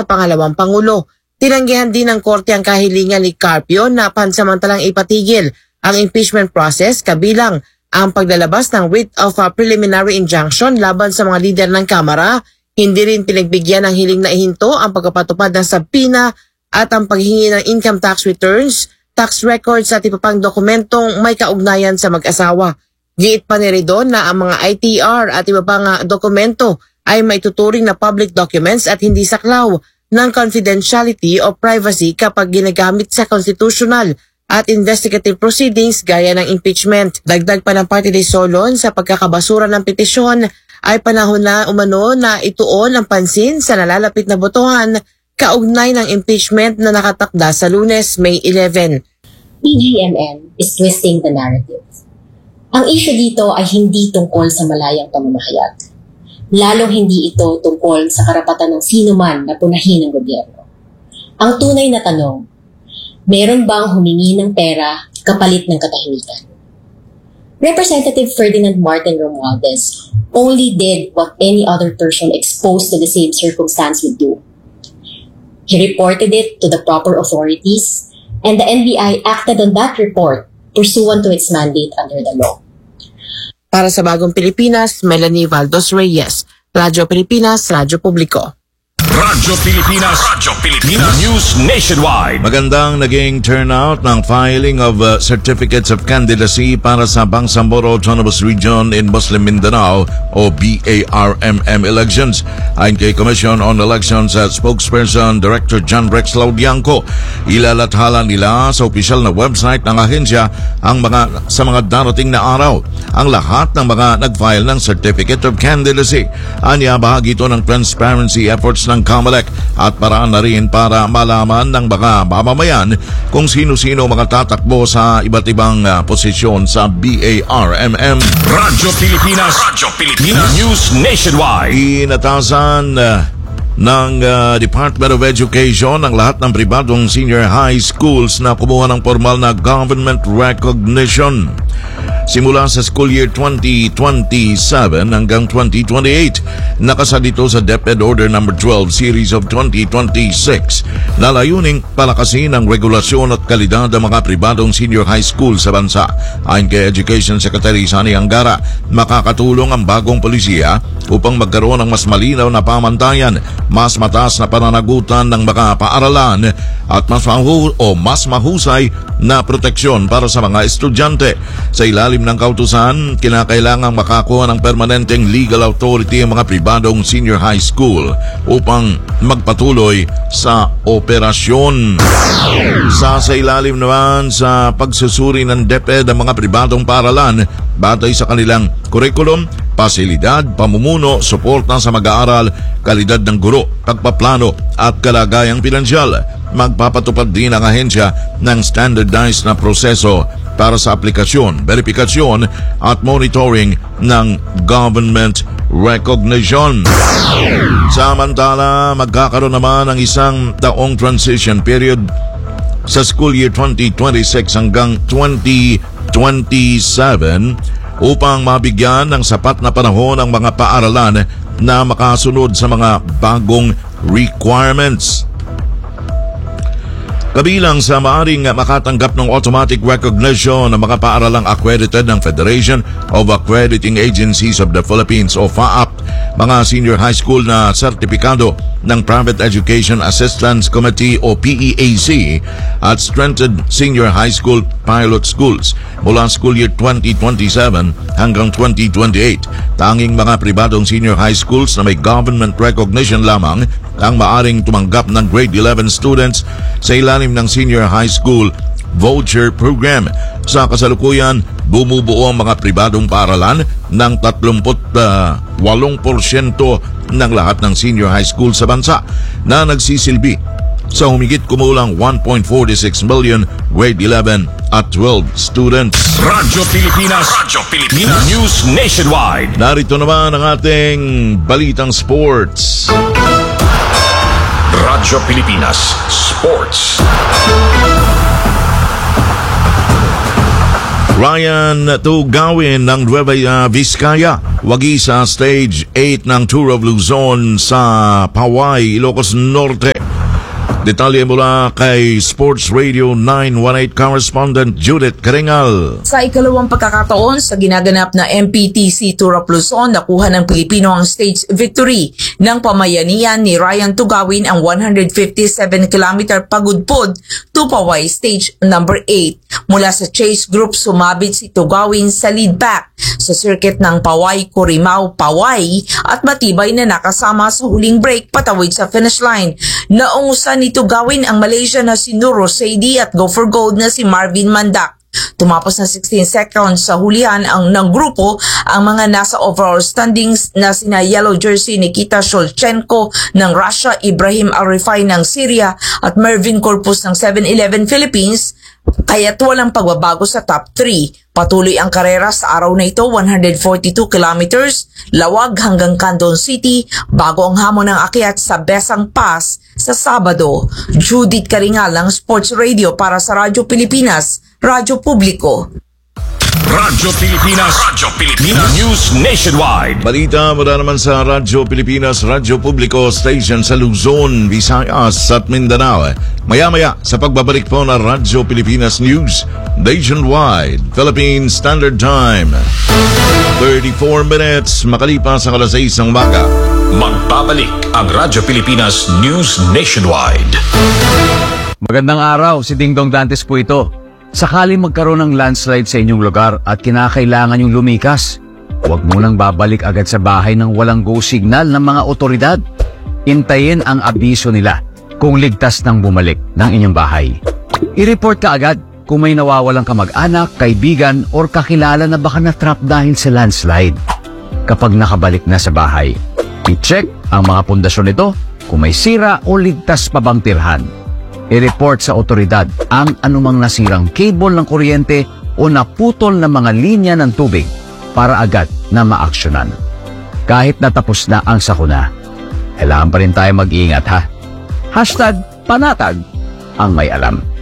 sa pangalawang pangulo. Tinanggihan din ng korte ang kahilingan ni Carpio na pansamantalang ipatigil ang impeachment process kabilang ang paglalabas ng writ of preliminary injunction laban sa mga lider ng Kamara. Hindi rin pinagbigyan ng hiling na ihinto ang pagpapatupad ng sabina at ang paghingi ng income tax returns, tax records at iba pang dokumentong may kaugnayan sa mag-asawa. Giit pa ni Redon na ang mga ITR at iba pang dokumento ay maituturing na public documents at hindi saklaw ng confidentiality o privacy kapag ginagamit sa constitutional at investigative proceedings gaya ng impeachment. Dagdag pa ng Party List Solon sa pagkakabasura ng petisyon ay panahon na umano na ituon ang pansin sa nalalapit na botohan kaugnay ng impeachment na nakatakda sa Lunes, May 11. PGMM is twisting the narrative. Ang issue dito ay hindi tungkol sa malayang pamamahayag. Lalong hindi ito tungkol sa karapatan ng sino man na punahin ng gobyerno. Ang tunay na tanong, meron bang humingi ng pera kapalit ng katahimikan? Representative Ferdinand Martin Romualdez only did what any other person exposed to the same circumstance would do. He reported it to the proper authorities, and the NBI acted on that report pursuant to its mandate under the law. Para sa Bagong Pilipinas, Melanie Valdos Reyes, Radyo Pilipinas, Radyo Publiko. Radyo Pilipinas News Nationwide. Magandang naging turnout ng filing of certificates of candidacy para sa Bangsamoro Autonomous Region in Muslim Mindanao o BARMM elections. Ayon kay Commission on Elections spokesperson Director John Rex Laudianco, ilalathala nila sa opisyal na website ng ahensya sa mga darating na araw ang lahat ng mga nag-file ng certificate of candidacy. Anya, bahagi ito ng transparency efforts ng COMELEC at paraan na rin para malaman ng mga mamamayan kung sino-sino mga tatakbo sa iba't ibang posisyon sa BARMM. Radyo Pilipinas News Nationwide. Inatasan ng Department of Education ang lahat ng pribadong senior high schools na kumuha ng formal na government recognition simula sa school year 2027 hanggang 2028. Nakasalito sa DepEd Order No. 12 Series of 2026 na layuning palakasin ang regulasyon at kalidad ng mga pribadong senior high school sa bansa. Ayon kay Education Secretary Sani Angara, makakatulong ang bagong polisiya upang magkaroon ng mas malinaw na pamantayan, mas mataas na pananagutan ng mga paaralan at mas mahusay na proteksyon para sa mga estudyante. Sa ilalim ng kautusan, kinakailangang makakuha ng permanenteng legal authority ang mga pribadong senior high school upang magpatuloy sa operasyon. Sa ilalim naman sa pagsusuri ng DepEd ang mga pribadong paaralan batay sa kanilang curriculum, pasilidad, pamumuno, suporta sa mag-aaral, kalidad ng guro, pagpaplano at kalagayang pinansyal. Magpapatupad din ang ahensya ng standardized na proseso para sa aplikasyon, verifikasyon at monitoring ng government recognition. Samantala, magkakaroon naman ng isang taong transition period sa school year 2026 hanggang 2027 upang mabigyan ng sapat na panahon ang mga paaralan na makasunod sa mga bagong requirements. Kabilang sa maaring makatanggap ng automatic recognition ng mga paaralang accredited ng Federation of Accrediting Agencies of the Philippines o FAAP, mga senior high school na sertipikado ng Private Education Assistance Committee o PEAC at strengthened senior high school pilot schools mula school year 2027 hanggang 2028. Tanging mga pribadong senior high schools na may government recognition lamang ang maaring tumanggap ng grade 11 students sa ilalim ng senior high school voucher program. Sa kasalukuyan, bumubuo ang mga pribadong paaralan ng 38% ng lahat ng senior high school sa bansa na nagsisilbi sa humigit kumulang 1.46 million grade 11 at 12 students. Radyo Pilipinas News Nationwide. Narito naman ang ating balitang sports. Radyo Pilipinas Sports. Ryan Tugawin ng Nueva Vizcaya wagi sa Stage 8 ng Tour of Luzon sa Paway, Ilocos Norte. Detalye mula kay Sports Radio 918 correspondent Judith Karingal. Sa ikalawang pagkakataon sa ginaganap na MPTC Tour of Luzon, nakuha ng Pilipino ang stage victory ng pamayanian ni Ryan Tugawin ang 157-kilometer pagudpod to Paway Stage number 8. Mula sa Chase Group, sumabit si Tugawin sa lead back sa circuit ng Paway, Corimao, Paway at matibay na nakasama sa huling break patawid sa finish line. Naungusan ni Tugawin ang Malaysia na si Nur Rosadi at go for gold na si Marvin Mandak. Tumapos na 16 seconds sa hulihan ng grupo ang mga nasa overall standings na sina Yellow Jersey Nikita Shulchenko ng Russia, Ibrahim Arifai ng Syria at Mervin Corpus ng 7-Eleven Philippines, kaya't walang pagbabago sa top 3. Patuloy ang karera sa araw na ito, 142 kilometers, lawag hanggang Candon City, bago ang hamon ng akyat sa Besang Pass sa Sabado. Judith Karingal ng Sports Radio para sa Radyo Pilipinas, Radyo Publiko. Radyo Pilipinas. Radyo Pilipinas. News Nationwide. Balita mula naman sa Radyo Pilipinas, Radyo Publiko Station sa Luzon, Visayas at Mindanao. Maya-maya sa pagbabalik po ng Radyo Pilipinas News Nationwide, Philippine Standard Time. 34 minutes makalipas ang alas 6 ng umaga. Magbabalik ang Radyo Pilipinas News Nationwide. Magandang araw, si Dingdong Dantes po ito. Sakaling magkaroon ng landslide sa inyong lugar at kinakailangan yung lumikas, huwag munang babalik agad sa bahay ng walang go signal ng mga otoridad. Intayin ang abiso nila kung ligtas nang bumalik ng inyong bahay. I-report ka agad kung may nawawalang kamag-anak, kaibigan, or kakilala na baka na-trap dahil sa landslide. Kapag nakabalik na sa bahay, i-check ang mga pundasyon nito kung may sira o ligtas pa bang tirhan. I-report sa otoridad ang anumang nasirang cable ng kuryente o naputol na mga linya ng tubig para agad na maaksyonan. Kahit natapos na ang sakuna, kailangan pa rin tayo mag-iingat ha. #panatag ang may alam.